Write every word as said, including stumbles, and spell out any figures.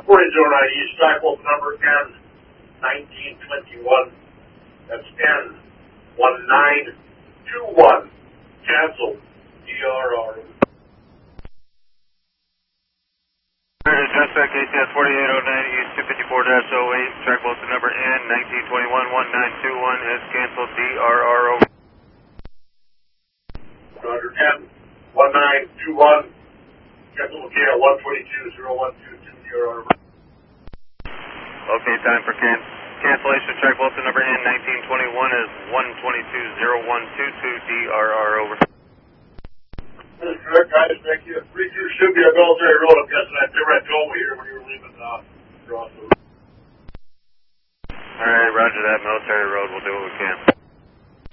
forty zero nine East, track both number N nineteen twenty-one. That's N one nine two one. Cancel. D R R. Suspect A C S forty-eight oh nine East two fifty-four dash oh eight, track both number N nineteen twenty-one one nine two one is canceled. D R R over. Roger, N one nine two one. Cancel K L one twenty-two zero one two two. D R R over. Okay, time for can cancellation. Track both number N nineteen twenty-one is one twenty-two zero one two two. D R R over. That is correct, guys. Thank you. three two should be a military road. I'm guessing that they were over here when you were leaving uh, across the road. All right, roger that. Military road. We'll do what we can.